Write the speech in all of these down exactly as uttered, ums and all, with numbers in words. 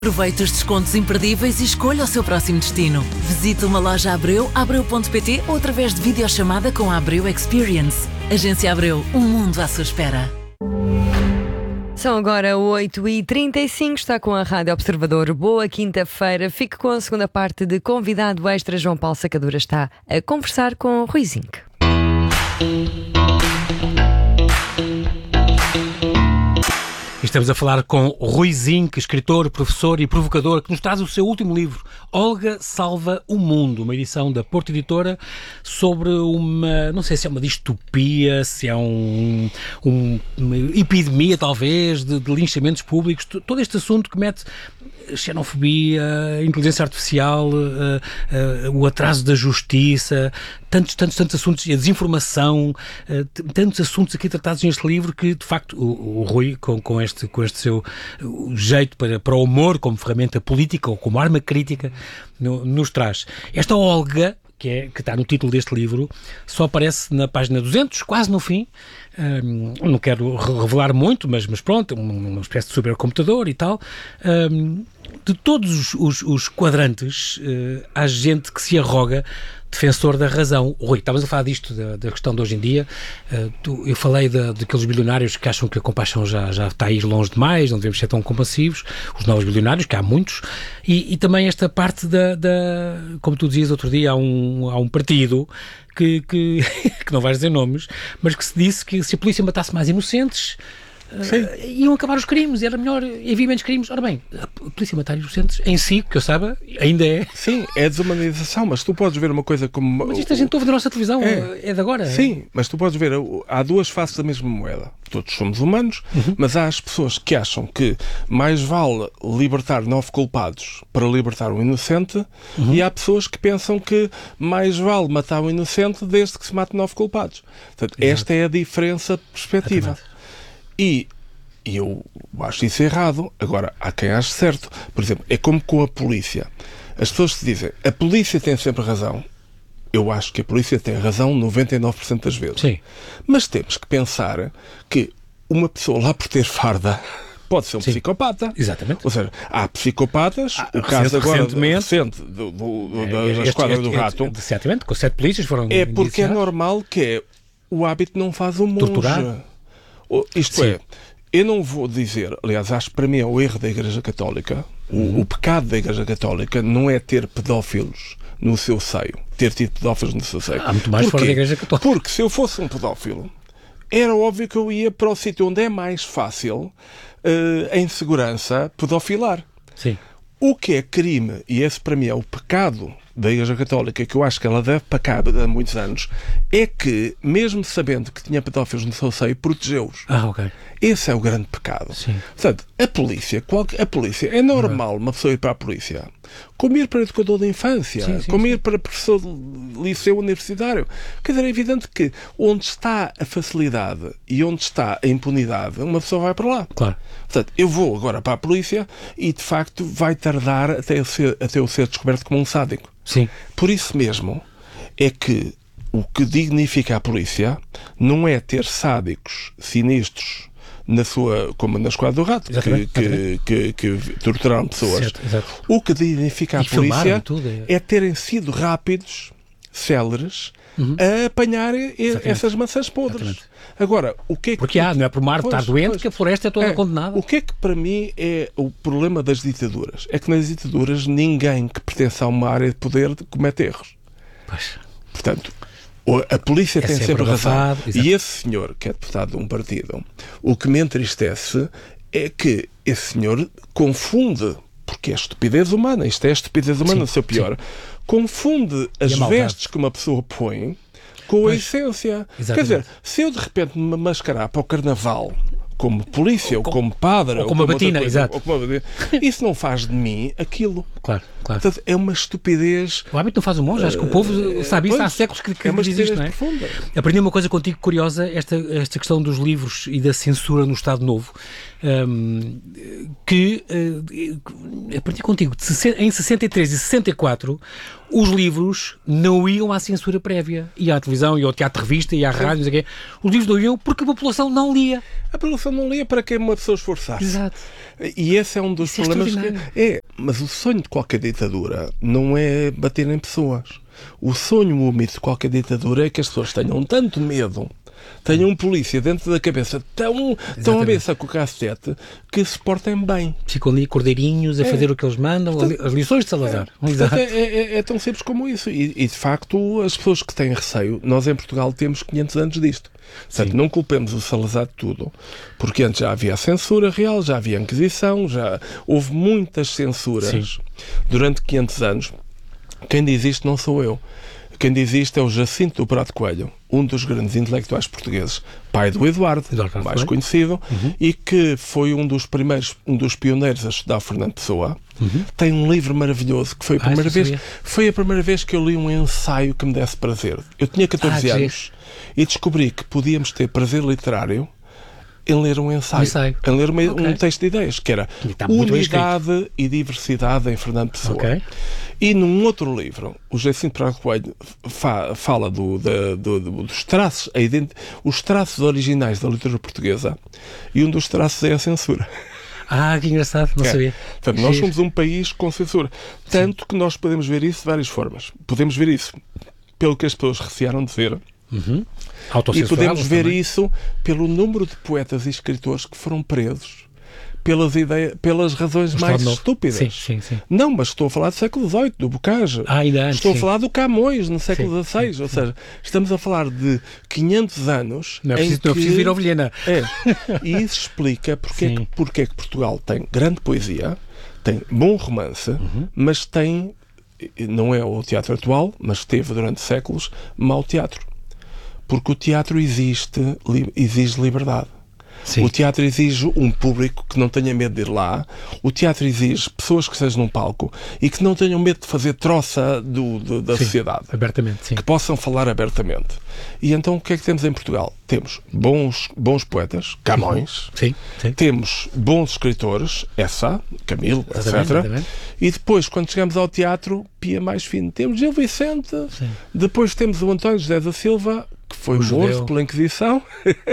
Aproveite os descontos imperdíveis e escolha o seu próximo destino. Visite uma loja Abreu, abreu ponto pt ou através de videochamada com a Abreu Experience. Agência Abreu, um mundo à sua espera. São agora oito e trinta e cinco, está com a Rádio Observador. Boa quinta-feira. Fique com a segunda parte de Convidado Extra. João Paulo Sacadura está a conversar com Rui Zinc. Estamos a falar com Rui Zinc, escritor, professor e provocador, que nos traz o seu último livro, Olga Salva o Mundo, uma edição da Porta Editora sobre uma, não sei se é uma distopia, se é um, um, uma epidemia talvez de, de linchamentos públicos, todo este assunto que mete xenofobia, inteligência artificial, uh, uh, o atraso da justiça, tantos, tantos, tantos assuntos, a desinformação, uh, tantos assuntos aqui tratados neste livro que, de facto, o, o Rui, com, com, este, com este seu jeito para, para o humor, como ferramenta política ou como arma crítica, no, nos traz. Esta Olga, que, é, que está no título deste livro, só aparece na página duzentos, quase no fim. Um, não quero revelar muito, mas, mas pronto, uma espécie de supercomputador e tal. Um, de todos os, os, os quadrantes, uh, há gente que se arroga defensor da razão. Rui, estavas a falar disto, da, da questão de hoje em dia. Uh, tu, eu falei de, daqueles bilionários que acham que a compaixão já, já está a ir longe demais, não devemos ser tão compassivos. Os novos bilionários, que há muitos. E, e também esta parte da, da... Como tu dizias outro dia, há um, há um partido que, que, que não vais dizer nomes, mas que se disse que se a polícia matasse mais inocentes, Uh, iam acabar os crimes, era melhor, havia menos crimes. Ora bem, a polícia matar inocentes em si, que eu saiba, ainda é. Sim, é desumanização, mas tu podes ver uma coisa como... Mas isto a gente ouve da nossa televisão, é, é de agora. Sim, mas tu podes ver, há duas faces da mesma moeda. Todos somos humanos, uhum. Mas há as pessoas que acham que mais vale libertar nove culpados para libertar um inocente, uhum. E há pessoas que pensam que mais vale matar um inocente desde que se mate nove culpados. Portanto, esta é a diferença de perspectiva. Exatamente. E eu acho isso errado. Agora, há quem ache certo. Por exemplo, é como com a polícia. As pessoas que dizem a polícia tem sempre razão. Eu acho que a polícia tem razão noventa e nove por cento das vezes. Sim. Mas temos que pensar que uma pessoa lá por ter farda pode ser um Sim. psicopata. Exatamente. Ou seja, há psicopatas. Ah, o caso agora recente do, do, do, da este, Esquadra este, do Rato. Este, certamente, com sete polícias foram É porque é normal que é, o hábito não faz o monge. Torturar. Isto Sim. é, eu não vou dizer, aliás, acho que para mim é o erro da Igreja Católica, uhum. o, o pecado da Igreja Católica não é ter pedófilos no seu seio, ter tido pedófilos no seu seio. Há muito mais fora da Igreja Católica. Porque se eu fosse um pedófilo, era óbvio que eu ia para o sítio onde é mais fácil, uh, em segurança, pedofilar. Sim. O que é crime, e esse para mim é o pecado da Igreja Católica, que eu acho que ela deve pagar há muitos anos, é que, mesmo sabendo que tinha pedófilos no seu seio, protegeu-os. Ah, ok. Esse é o grande pecado. Sim. Portanto, a polícia, a polícia, é normal uma pessoa ir para a polícia, como ir para educador da infância, sim, sim, como ir sim. para professor de liceu universitário. Quer dizer, é evidente que onde está a facilidade e onde está a impunidade, uma pessoa vai para lá. Claro. Portanto, eu vou agora para a polícia e, de facto, vai tardar até eu ser, até eu ser descoberto como um sádico. Sim. Por isso mesmo é que o que dignifica a polícia não é ter sádicos sinistros na sua, como na Esquadra do Rato, que, que, que, que torturaram pessoas. Certo, o que dignifica a e polícia tudo, é... é terem sido rápidos, céleres, uhum. a apanhar Exatamente. essas maçãs podres. Exatamente. Agora, o que é que... Porque há, não é por mar estar doente pois, que a floresta é toda é, condenada. O que é que para mim é o problema das ditaduras? É que nas ditaduras ninguém que pertence a uma área de poder comete erros. Pois. Portanto, a polícia é tem sempre, sempre razão. Exato. E esse senhor, que é deputado de um partido, o que me entristece é que esse senhor confunde, porque é estupidez humana, isto é estupidez humana no seu pior, sim. confunde as vestes que uma pessoa põe com pois, a essência. Exatamente. Quer dizer, se eu de repente me mascarar para o carnaval como polícia, ou, ou como padre, ou como ou como batina, coisa, exato. Ou como batina, isso não faz de mim aquilo. Claro, claro. claro. Portanto, é uma estupidez. O hábito não faz o monge, acho que o povo uh, sabe isso, pois, há séculos que, que é uma diz isto, não é? profunda. Aprendi uma coisa contigo curiosa, esta, esta questão dos livros e da censura no Estado Novo, um, que uh, aprendi contigo, em sessenta e três e sessenta e quatro, os livros não iam à censura prévia, ia à televisão, ia ao teatro de revista, ia à rádio, não sei o quê. Os livros não iam porque a população não lia. A população não lia para que uma pessoa esforçasse. Exato. E esse é um dos Isso é problemas. Que é, mas o sonho de qualquer ditadura não é bater em pessoas. O sonho, o mito de qualquer ditadura é que as pessoas tenham tanto medo, tenham um polícia dentro da cabeça tão, tão abeça com o cacete, que se portem bem. Ficam ali cordeirinhos a é. fazer o que eles mandam, portanto, as lições de Salazar. É, portanto, é, é, é tão simples como isso. E, e, de facto, as pessoas que têm receio, nós em Portugal temos quinhentos anos disto. Portanto, não culpemos o Salazar de tudo, porque antes já havia a censura real, já havia a Inquisição, já houve muitas censuras. Sim. Durante quinhentos anos. Quem diz isto não sou eu. Quem diz isto é o Jacinto do Prado Coelho, um dos grandes intelectuais portugueses, pai do Eduardo, Eduardo mais conhecido, uhum. e que foi um dos primeiros, um dos pioneiros a estudar Fernando Pessoa. Uhum. Tem um livro maravilhoso que foi a primeira ah, vez, foi a primeira vez que eu li um ensaio que me desse prazer. Eu tinha catorze ah, anos e descobri que podíamos ter prazer literário em ler um ensaio, ensaio. em ler uma, okay. um texto de ideias, que era Unidade e Diversidade em Fernando Pessoa. Okay. E num outro livro, o Jacinto Prado Coelho fa, fala do, do, do, dos traços, a ident... os traços originais da literatura portuguesa, e um dos traços é a censura. Ah, que engraçado, não é. sabia. Portanto, nós somos um país com censura. Tanto Sim. que nós podemos ver isso de várias formas. Podemos ver isso pelo que as pessoas recearam de ver. Uhum. E podemos ver também. isso pelo número de poetas e escritores que foram presos pelas, ideias, pelas razões mais estúpidas. Sim, sim, sim. Não, mas estou a falar do século dezoito, do Bocage. Ah, ainda antes, estou sim. a falar do Camões, no século dezasseis. Ou seja, estamos a falar de quinhentos anos. Não é preciso, em que... não é preciso vir ao Vilhena. É. E isso explica porque é, que, porque é que Portugal tem grande poesia, tem bom romance, uhum. mas tem, não é o teatro atual, mas teve durante séculos, mau teatro. Porque o teatro existe, exige liberdade. Sim. O teatro exige um público que não tenha medo de ir lá. O teatro exige pessoas que estejam num palco e que não tenham medo de fazer troça do, do, da sim, sociedade. Abertamente, sim. Que possam falar abertamente. E então o que é que temos em Portugal? Temos bons, bons poetas, Camões. Sim, sim. Temos bons escritores, Essa, Camilo, exatamente, etcétera. Exatamente. E depois, quando chegamos ao teatro, pia mais fino. Temos Gil Vicente, sim. Depois temos o António José da Silva, que foi o morto judeu. Pela Inquisição,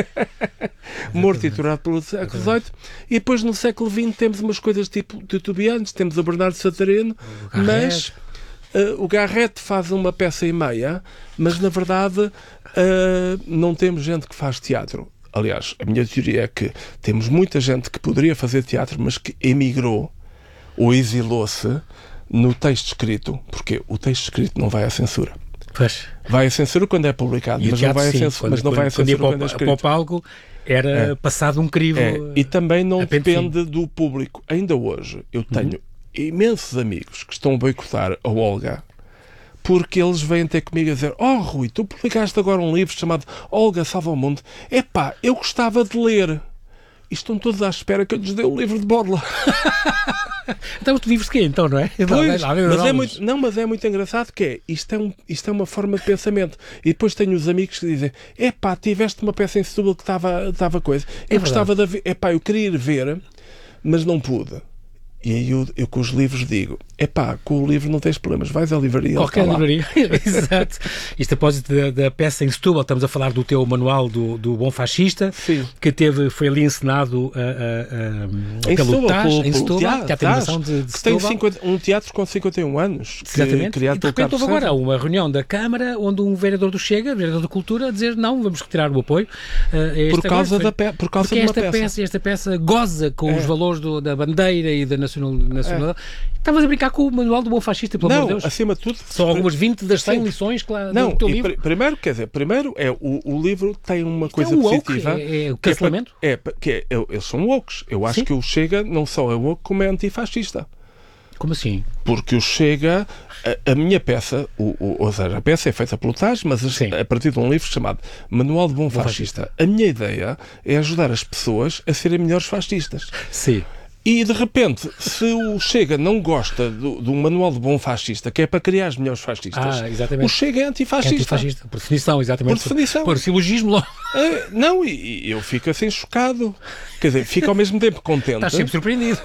morto e torturado pelo século dezoito, e depois no século vinte temos umas coisas tipo titubeantes, temos o Bernardo Satareno, o mas uh, o Garrett faz uma peça e meia, mas na verdade uh, não temos gente que faz teatro. Aliás, a minha teoria é que temos muita gente que poderia fazer teatro, mas que emigrou ou exilou-se no texto escrito, porque o texto escrito não vai à censura. Pois. Vai a censura quando é publicado, mas não vai a censura quando, mas não quando, vai a censura quando, quando é escrito. Para o palco era é. passado um crivo. É. E também não depende do público. Ainda hoje eu tenho uhum. imensos amigos que estão a boicotar a Olga porque eles vêm ter comigo a dizer: oh Rui, tu publicaste agora um livro chamado Olga Salva o Mundo. Epá, eu gostava de ler. E estão todos à espera que eu lhes dê o livro de borla. Então tu vives de quê, então, não é? Pois, não, mas é muito, não, mas é muito engraçado que é, isto é, um, isto é uma forma de pensamento. E depois tenho os amigos que dizem: epá, tiveste uma peça em Setúbal que estava coisa. Eu é gostava de ver, epá, eu queria ir ver, mas não pude. E aí eu, eu com os livros digo: epá, com o livro não tens problemas, vais à livraria. Ok, livraria, exato. Isto após da, da peça em Setúbal, estamos a falar do teu manual do, do Bom Fascista, sim. que teve, foi ali encenado a, a, a, em pelo Taz, em Setúbal, teatro, teatro de animação de, de que tem cinquenta, um teatro com cinquenta e um anos. Que, exatamente. Criado e de repente houve agora uma reunião da Câmara onde um vereador do Chega, vereador da Cultura, a dizer: não, vamos retirar o apoio. Uh, por causa da pe por causa de uma esta peça. peça. Esta peça goza com é. os valores do, da bandeira e da nacional, nacional. É. Estavas a brincar com o manual do Bom Fascista, pelo não, amor de Deus. Acima de tudo. Só algumas vinte das cem lições que lá não, do teu livro. Pr primeiro, quer dizer, primeiro é o, o livro tem uma Isto coisa é woke, positiva. É, é o cancelamento? É, é, que é, é, eles são wokes. Eu acho Sim. que o Chega não só é woke, como é antifascista. Como assim? Porque o Chega, a, a minha peça, o, o, ou seja, a peça é feita pelo Taz, mas a, a partir de um livro chamado Manual de Bom, Bom Fascista. Fascista. A minha ideia é ajudar as pessoas a serem melhores fascistas. Sim. E, de repente, se o Chega não gosta do, do manual de bom fascista, que é para criar os melhores fascistas, ah, exatamente. o Chega é antifascista. É antifascista, por definição, exatamente. Por definição. Por, por silogismo logo. É, não, e, e eu fico assim chocado. Quer dizer, fico ao mesmo tempo contente. Estás sempre surpreendido.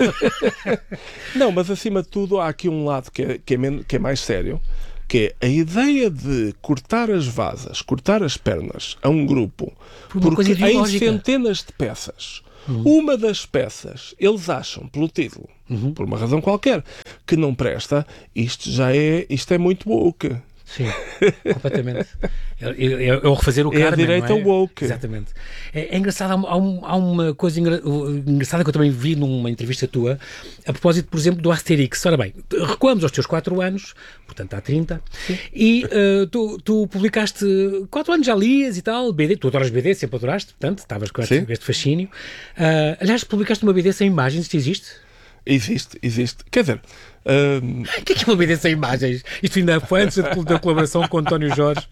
Não, mas acima de tudo há aqui um lado que é, que é, menos, que é mais sério, que é a ideia de cortar as vasas, cortar as pernas a um grupo, por uma porque coisa em centenas de peças, uhum. uma das peças, eles acham, pelo título, uhum. por uma razão qualquer, que não presta, isto já é, isto é muito woke. Sim, completamente. É, é, é o refazer o é Carmen, a direita não é? woke. Exatamente. É, é engraçado, há, há, um, há uma coisa engra, engraçada que eu também vi numa entrevista tua, a propósito, por exemplo, do Asterix. Ora bem, recuamos aos teus quatro anos, portanto há trinta, sim. e uh, tu, tu publicaste quatro anos, já lias e tal, B D, tu adoras B D, sempre adoraste, portanto, estavas com este, este fascínio. Uh, aliás, publicaste uma B D sem imagens, isto existe? Existe, existe. Quer dizer... Um... O que é que é uma B D sem imagens? Isto ainda foi antes da colaboração com o António Jorge.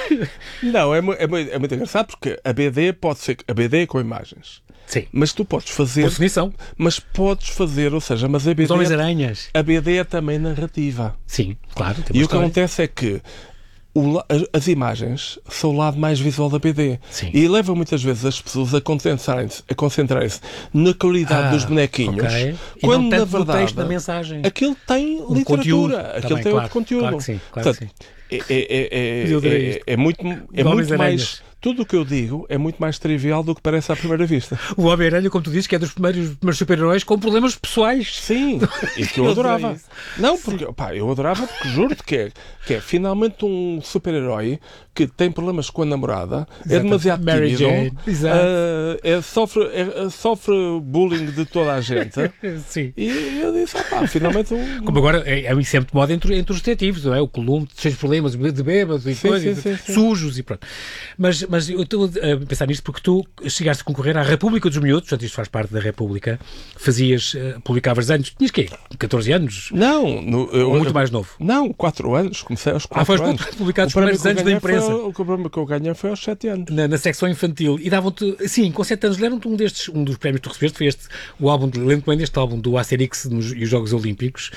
Não, é, é, é muito engraçado porque a B D pode ser a B D com imagens. Sim. Mas tu podes fazer... Por definição. Mas podes fazer, ou seja, mas a B D... Os Homens-Aranhas. A B D é também narrativa. Sim, claro. E o que acontece é que o, as imagens são o lado mais visual da B D. Sim. E leva muitas vezes as pessoas a concentrarem-se, a concentrarem-se na qualidade ah, dos bonequinhos, okay. quando e não na verdade texto da mensagem. Aquilo tem um literatura, conteúdo, aquilo também, tem claro, outro conteúdo. Claro que sim, claro Portanto, que sim. É, é, é, é, é muito, é muito mais... Tudo o que eu digo é muito mais trivial do que parece à primeira vista. O Homem-Aranha, como tu dizes, que é dos primeiros, primeiros super-heróis com problemas pessoais. Sim, e que eu adorava. Não, porque pá, eu adorava porque juro-te que é, que é finalmente um super-herói que tem problemas com a namorada, exato. É demasiado Mary tímido, Jane. Exato. Uh, é, sofre, é, sofre bullying de toda a gente. Sim. E eu disse, ah, pá, finalmente um... Como agora é, é sempre de moda entre, entre os detetives, não é? O Columbo, cheio de problemas de bêbados e sim, coisas, sim, sim, sim. sujos e pronto. Mas, mas eu estou a pensar nisto porque tu chegaste a concorrer à República dos Miúdos, portanto isto faz parte da República, fazias, uh, publicavas anos, tinhas quê? catorze anos? Não. No, eu, Ou muito mais novo? Não, quatro anos, comecei aos quatro ah, foste anos. publicado os primeiros anos da imprensa. O problema que eu ganhei foi aos sete anos. Na, na secção infantil. E davam-te, sim, com sete anos deram-te um destes, um dos prémios que tu recebeste, foi este, o álbum, lembro-me bem deste álbum do Asterix nos, e os Jogos Olímpicos.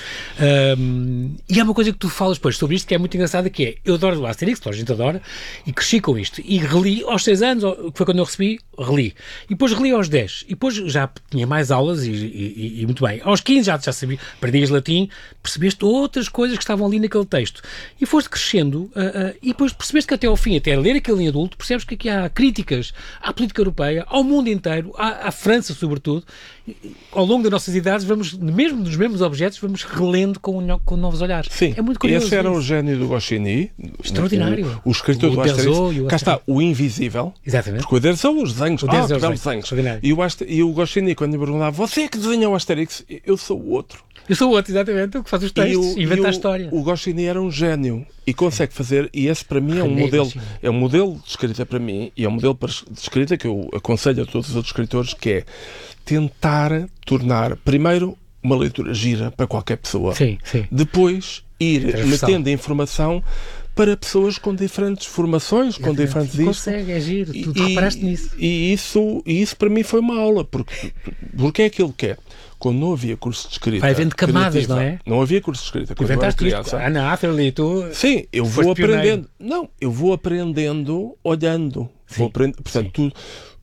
Um, e há uma coisa que tu falas depois sobre isto que é muito engraçada, que é, eu adoro o Asterix, toda a gente adora, e cresci com isto. E reli aos seis anos, que foi quando eu recebi, reli. E depois reli aos dez. E depois já tinha mais aulas e, e, e muito bem. Aos quinze já, já sabia, aprendias latim, percebeste outras coisas que estavam ali naquele texto. E foste crescendo uh, uh, e depois percebeste que até ao fim, até ler aquele em adulto, percebes que aqui há críticas à política europeia, ao mundo inteiro, à, à França sobretudo. E, ao longo das nossas idades, vamos, mesmo dos mesmos objetos, vamos relendo com, com novos olhares. Sim, é muito curioso. Esse era isso. o gênio do Goscinny. Extraordinário. O, o escritor o do Asterix. Cá está, o invisível. Exatamente. Porque o desenho, os desenhos. O Ah, desenho, que belos desenhos. E o, Aster, e o Goscinny, quando me perguntava, você é que desenhou o Asterix? Eu sou o outro. Eu sou o outro, exatamente, o que faz os textos, e o, inventa e o, a história. O Goscinny era um gênio e consegue fazer, e esse para mim é um modelo, é um modelo de escrita para mim, e é um modelo de escrita que eu aconselho a todos os outros escritores, que é tentar tornar, primeiro, uma leitura gira para qualquer pessoa. Sim, sim. Depois, ir metendo informação para pessoas com diferentes formações, com exatamente. diferentes isso. Consegue, é giro, tu, tu reparaste nisso. E isso, e isso para mim foi uma aula, porque, porque é aquilo que é. Quando não havia curso de escrita... Vai havendo camadas, criativa, não é? Não havia curso de escrita quando eu era criança. Ana Atherley, tu... Sim, eu vou aprendendo. Não, eu vou aprendendo olhando. Sim, vou aprend... Portanto, tu,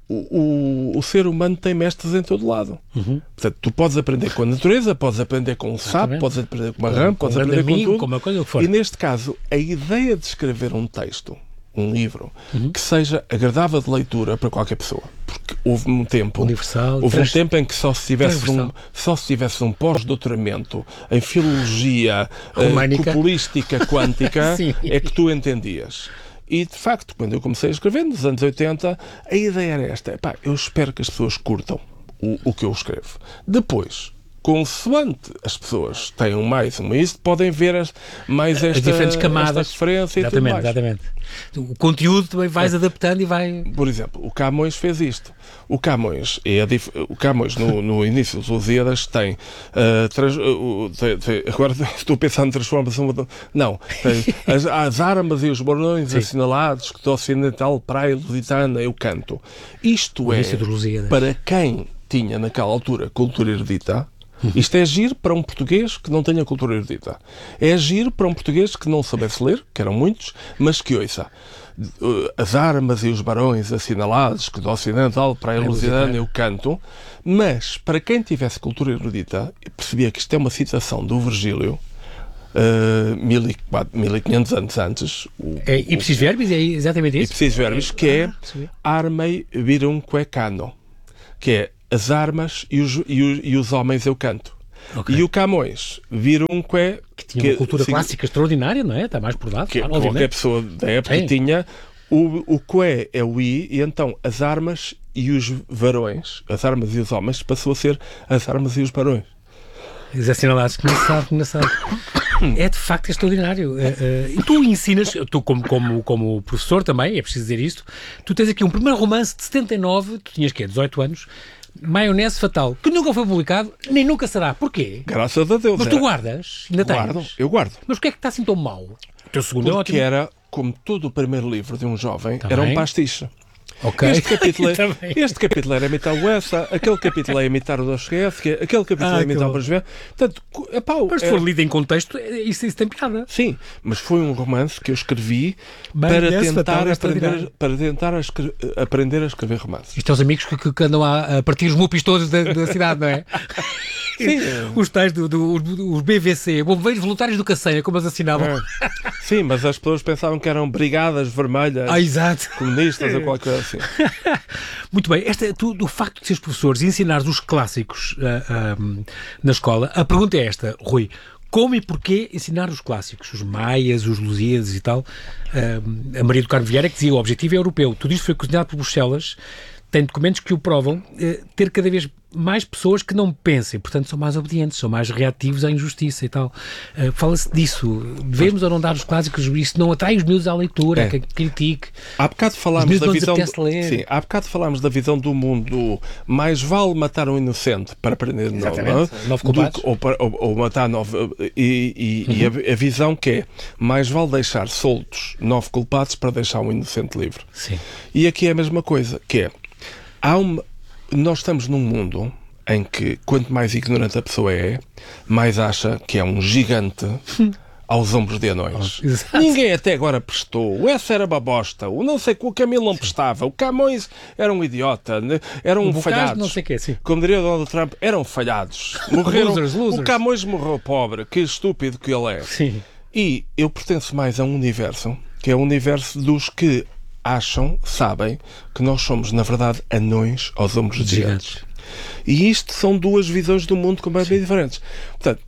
o, o, o ser humano tem mestres em todo lado. Uhum. Portanto, tu podes aprender com a natureza, podes aprender com um sapo, podes aprender com uma rã, podes um aprender amigo, com tudo. Com uma coisa que for. E neste caso, a ideia de escrever um texto, um livro, uhum. que seja agradável de leitura para qualquer pessoa. Porque houve um tempo... Universal. Houve trans... um tempo em que só se tivesse um, só se tivesse um pós-doutoramento em filologia uh, cupulística quântica é que tu entendias. E, de facto, quando eu comecei a escrever, nos anos oitenta, a ideia era esta. Epá, eu espero que as pessoas curtam o, o que eu escrevo. Depois... consoante as pessoas tenham mais uma isso, podem ver as, mais esta, as diferentes camadas, esta referência exatamente, e tudo mais. Exatamente. O conteúdo também vais é. adaptando e vai... Por exemplo, o Camões fez isto. O Camões, é dif... o Camões no, no início dos Lusíadas tem, uh, trans... uh, tem, tem... agora estou a pensar em transformação, não, tem as, as armas e os bordões Sim. assinalados que do ocidental praia lusitana eu canto. Isto é para quem tinha naquela altura cultura erudita. Isto é agir para um português que não tenha cultura erudita. É agir para um português que não soubesse ler, que eram muitos, mas que ouça as armas e os barões assinalados, que do ocidental para a Lusitânia eu canto, mas para quem tivesse cultura erudita, percebia que isto é uma citação do Virgílio, Uh, mil e quinhentos anos antes. O, é ipsis verbis, é exatamente isso? Ipsis verbis, que é armei virumque cano, que é as armas e os, e os, e os homens eu canto. Okay. E o Camões virumque... Que tinha uma que, cultura sim, clássica extraordinária, não é? Está mais por dado. Que claro, qualquer pessoa da época é. tinha. O, o que é o i, e então as armas e os varões, as armas e os homens, passou a ser as armas e os barões. Os assinalados, que não sabe, que não sabe. É de facto extraordinário. Uh, uh, e tu ensinas, tu como, como, como professor também, é preciso dizer isto, tu tens aqui um primeiro romance de setenta e nove, tu tinhas que é dezoito anos, Maionese Fatal, que nunca foi publicado, nem nunca será. Porquê? Graças a Deus. Mas tu guardas, ainda guardo, tens? Eu guardo. Mas porquê é que está assim tão mau? O teu segundo Porque é ótimo. Era, como todo o primeiro livro de um jovem, também. Era um pastiche. Okay. Este, capítulo é, este capítulo era imitar o Essa, aquele capítulo é imitar o Dostoiévski, aquele capítulo ah, é imitar o Brasileiro. Portanto, epá, mas se era... for lido em contexto, isso, isso tem piada. Sim, mas foi um romance que eu escrevi Bem, para, tentar aprender, para tentar a escrever, aprender a escrever romances. Isto é os amigos que, que andam a, a partir os mupis todos da, da cidade, não é? Sim. Os tais do, do, os B V C, Bombeiros Voluntários do Cacém, como eles assinavam. É. Sim, mas as pessoas pensavam que eram brigadas vermelhas, ah, exato. comunistas ou qualquer coisa assim. Muito bem, esta, tu, do facto de seres professores e ensinares os clássicos uh, um, na escola, a pergunta é esta, Rui: como e porquê ensinar os clássicos? Os maias, os lusíadas e tal. Uh, a Maria do Carmo Vieira que dizia o objetivo é europeu. Tudo isto foi cozinhado por Bruxelas. Tem documentos que o provam, uh, ter cada vez mais pessoas que não pensem, portanto são mais obedientes, são mais reativos à injustiça e tal. Uh, fala-se disso. Devemos ou não dar os clássicos? Isso não atrai os miúdos à leitura, é. que critique. Há bocado falámos da visão do... Sim, há bocado falámos da visão do mundo. Mais vale matar um inocente para aprender de novo, nove culpados. Ou, ou, ou matar nove. E, e, uhum. e a, a visão que é mais vale deixar soltos nove culpados para deixar um inocente livre. Sim. E aqui é a mesma coisa, que é há uma nós estamos num mundo em que, quanto mais ignorante a pessoa é, mais acha que é um gigante aos ombros de anões. Oh, ninguém até agora prestou. O Essa era uma bosta. O não sei que o Camilo não prestava. O Camões era um idiota. Eram o falhados. Não sei quê, sim. Como diria o Donald Trump, eram falhados. Morreram. losers, losers. O Camões morreu pobre. Que estúpido que ele é. Sim. E eu pertenço mais a um universo, que é o universo dos que acham, sabem, que nós somos, na verdade, anões aos ombros de gigantes. E isto são duas visões do mundo completamente diferentes. Portanto,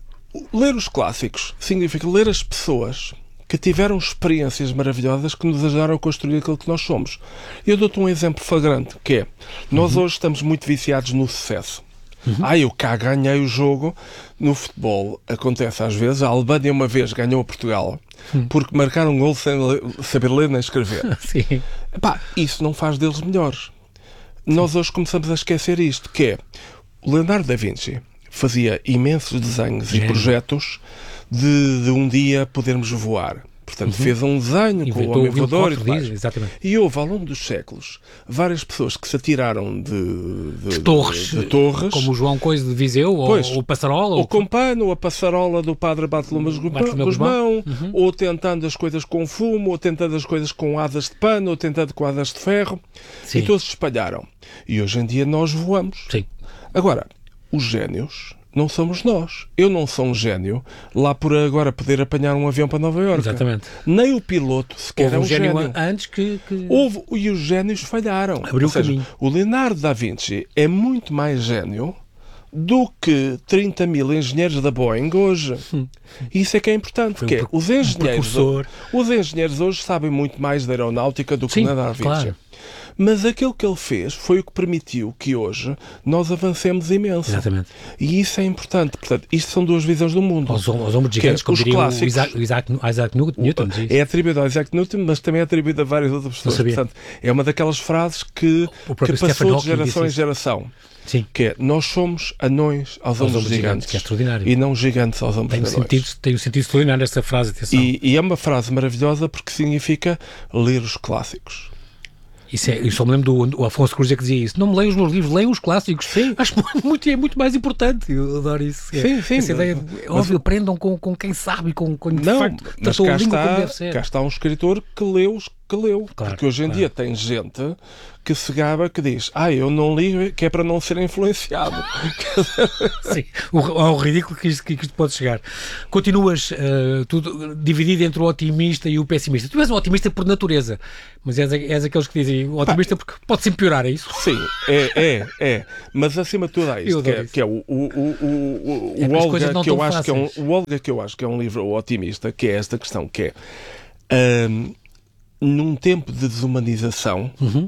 ler os clássicos significa ler as pessoas que tiveram experiências maravilhosas que nos ajudaram a construir aquilo que nós somos. Eu dou-te um exemplo flagrante, que é, nós uhum. hoje estamos muito viciados no sucesso. Uhum. Ah, eu cá ganhei o jogo. No futebol acontece às vezes. A Albânia uma vez ganhou a Portugal uhum. porque marcaram um gol sem saber ler nem escrever. Sim. Epá, isso não faz deles melhores. Nós hoje começamos a esquecer isto, que é o Leonardo da Vinci fazia imensos desenhos Gênio. e projetos de, de um dia podermos voar. Portanto, uhum. fez um desenho com o homem voador e tudo exatamente. E houve, ao longo dos séculos, várias pessoas que se atiraram de, de, de, torres, de, de torres, como o João Coisa de Viseu, pois, ou o Passarola. O Compano, a Passarola do Padre Bartolomeu Guzmão, uhum. ou tentando as coisas com fumo, ou tentando as coisas com asas de pano, ou tentando com asas de ferro. Sim. E todos se espalharam. E hoje em dia nós voamos. Sim. Agora, os génios não somos nós. Eu não sou um gênio lá por agora poder apanhar um avião para Nova Iorque. Exatamente. Nem o piloto sequer Houve é um um gênio, gênio. Antes que, que... Houve, e os génios falharam. Abriu Ou seja, o caminho. O Leonardo da Vinci é muito mais gênio do que trinta mil engenheiros da Boeing hoje. Hum. Isso é que é importante. Porque um, os, engenheiros, um os engenheiros hoje sabem muito mais da aeronáutica do que Sim, o Leonardo da Vinci. Claro. Mas aquilo que ele fez foi o que permitiu que hoje nós avancemos imenso. Exatamente. E isso é importante. Portanto, isto são duas visões do mundo. Os, os ombros gigantes, como diria clássicos, o Isaac, Isaac, Isaac Newton. Diz. É atribuído ao Isaac Newton, mas também é atribuído a várias outras pessoas. Portanto, é uma daquelas frases que, que passou de geração em geração. Sim. Que é, nós somos anões aos, aos ombros gigantes, gigantes. Que é extraordinário. E não gigantes aos ombros tem um sentido, tem um sentido extraordinário esta frase, atenção. E, e é uma frase maravilhosa porque significa ler os clássicos. Isso é, eu só me lembro do, do Afonso Cruz que dizia isso. Não me leio os meus livros, leio os clássicos. Sim. Acho muito, é muito mais importante. Eu adoro isso. Sim, sim. Essa ideia, mas, óbvio, aprendam com, com quem sabe, com, com não, de facto, mas tratou cá a língua como deve está, ser. cá está um escritor que leu os que leu. Claro, porque hoje em claro. dia tem gente que se gaba que diz, ah, eu não li, que é para não ser influenciado. Sim, ao ridículo que isto, que isto pode chegar. Continuas uh, tudo, dividido entre o otimista e o pessimista. Tu és um otimista por natureza, mas és, és aqueles que dizem o otimista porque pode sempre piorar, é isso? Sim, é, é, é. Mas acima de tudo é isto, que é, que é o, o, o, o, é o Olga, não que eu acho fáceis. que é um, o Olga que eu acho que é um livro otimista, que é esta questão, que é um, num tempo de desumanização, uhum.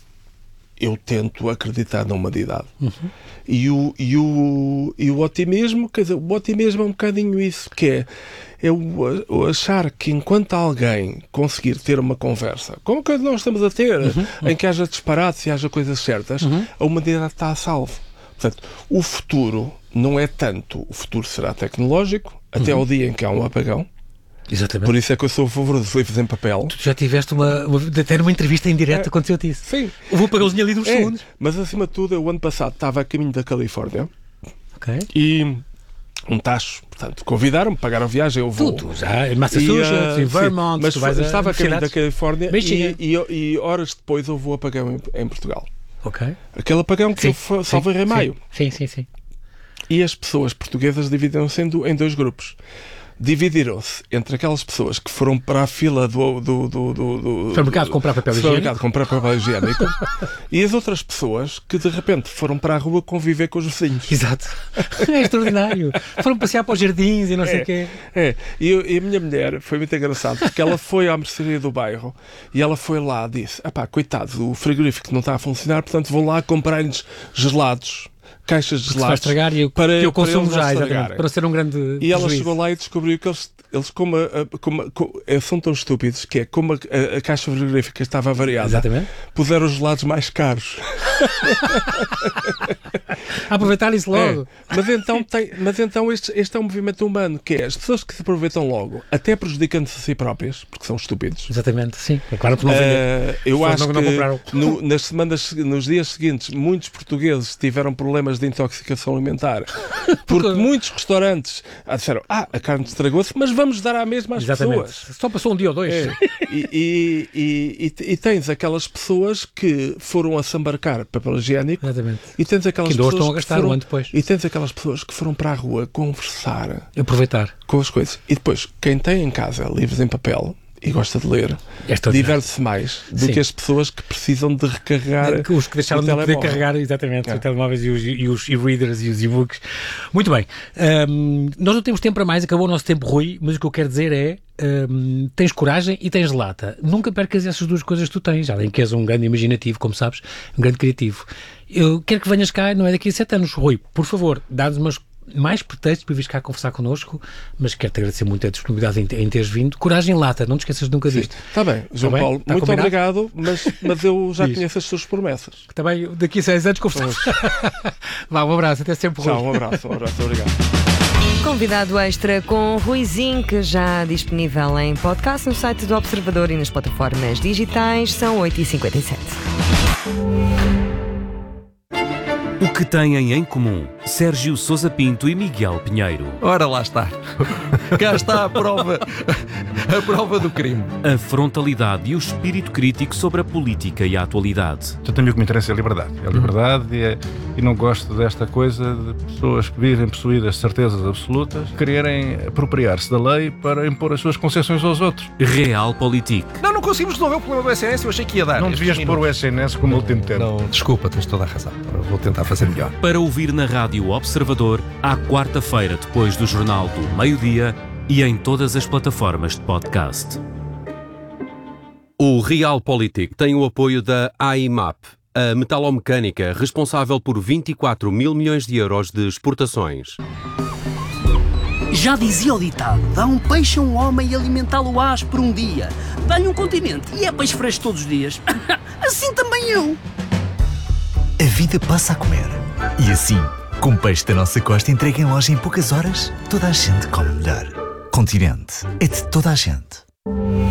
eu tento acreditar na humanidade. Uhum. E, o, e, o, e o otimismo, quer dizer, o otimismo é um bocadinho isso, que é, é o, o achar que enquanto alguém conseguir ter uma conversa, como que nós estamos a ter, uhum. em que haja disparates e haja coisas certas, uhum. a humanidade está a salvo. Portanto, o futuro não é tanto, o futuro será tecnológico, até uhum. ao dia em que há um apagão. Exatamente. Por isso é que eu sou a favor dos livros em papel. Tu já tiveste uma, uma até numa entrevista em direto, é, aconteceu-te isso. Sim. Houve um apagãozinho ali de uns é, segundos. Mas acima de tudo, eu o ano passado estava a caminho da Califórnia. Ok. E um tacho, portanto, convidaram-me, pagaram a viagem, eu vou. Tudo, já, em Massachusetts, e, uh, em Vermont, sim, mas tu vais estava a caminho da Califórnia e, e, e, e horas depois houve o apagão em, em Portugal. Ok. Aquele apagão que eu salvei em maio. Sim, sim, sim. E as pessoas portuguesas dividiram-se em, do, em dois grupos. Dividiram-se entre aquelas pessoas que foram para a fila do, do, do, do, do supermercado comprar papel higiênico, comprar papel higiênico e as outras pessoas que de repente foram para a rua conviver com os vizinhos. Exato. É extraordinário. Foram passear para os jardins e não sei o é, quê. É. E, eu, e a minha mulher foi muito engraçado porque ela foi à mercearia do bairro e ela foi lá e disse: ah pá, coitado, o frigorífico não está a funcionar, portanto vou lá comprar-lhes gelados. Caixas de gelados estragar e eu, para eu consumo já, exatamente, para ser um grande e ela prejuízo. chegou lá e descobriu que eles, eles como, a, como, como são tão estúpidos que é como a, a, a caixa frigorífica estava variada, exatamente. Puseram os gelados mais caros. Aproveitar isso logo. É. Mas então, tem, mas então este, este é um movimento humano, que é as pessoas que se aproveitam logo, até prejudicando-se a si próprias, porque são estúpidos. Exatamente, sim. É claro que não vender. Uh, eu acho não, não que no, nas semanas, nos dias seguintes, muitos portugueses tiveram problemas de intoxicação alimentar, porque muitos restaurantes disseram: ah, a carne estragou-se, mas vamos dar à mesma às exatamente. Pessoas. Só passou um dia ou dois. É. E, e, e, e, e tens aquelas pessoas que foram a sambarcar papel higiênico. Exatamente. E tens aquelas que pessoas estão a gastar que foram, um ano depois. E tens aquelas pessoas que foram para a rua conversar, aproveitar com as coisas. E depois, quem tem em casa livros em papel e gosta de ler, diverte-se mais do Sim. que as pessoas que precisam de recarregar os que deixaram de poder carregar exatamente é. os telemóveis e os, e os e-readers e os e-books. Muito bem, um, nós não temos tempo para mais, acabou o nosso tempo, Rui, mas o que eu quero dizer é um, tens coragem e tens lata, nunca percas essas duas coisas que tu tens, além que és um grande imaginativo, como sabes, um grande criativo. Eu quero que venhas cá, não é daqui a sete anos, Rui, por favor, dá-nos umas mais pretextos para vir cá conversar connosco, mas quero-te agradecer muito a disponibilidade em, em teres vindo. Coragem em lata, não te esqueças nunca disto. Está bem, João tá Paulo, bem? Muito combinado? Obrigado, mas, mas eu já conheço as suas promessas. Está bem, daqui a seis anos conversamos. Vá, um abraço, até sempre. Tchau, um abraço, um abraço, obrigado. Convidado extra com Ruizinho, que já disponível em podcast no site do Observador e nas plataformas digitais. São oito e cinquenta e sete. O que têm em comum Sérgio Sousa Pinto e Miguel Pinheiro? Ora, lá está. Cá está a prova, a prova do crime. A frontalidade e o espírito crítico sobre a política e a atualidade. Eu tenho o que me interessa é a liberdade. É a liberdade e, é, e não gosto desta coisa de pessoas que vivem possuídas de certezas absolutas, quererem apropriar-se da lei para impor as suas concessões aos outros. Realpolitik. Não, não conseguimos resolver o problema do S N S, eu achei que ia dar. Não devias pôr o S N S como último termo. Não, desculpa, tens toda a razão. Vou tentar fazer melhor. Para ouvir na Rádio Observador, à quarta-feira depois do Jornal do Meio-Dia e em todas as plataformas de podcast. O Realpolitik tem o apoio da A I M A P, a metalomecânica responsável por vinte e quatro mil milhões de euros de exportações. Já dizia o ditado: dá um peixe a um homem e alimentá-lo ás por um dia. Dá-lhe um continente e é peixe fresco todos os dias. Assim também eu. A vida passa a comer. E assim, com peixe da nossa costa entregue em loja em poucas horas, toda a gente come melhor. Continente é de toda a gente.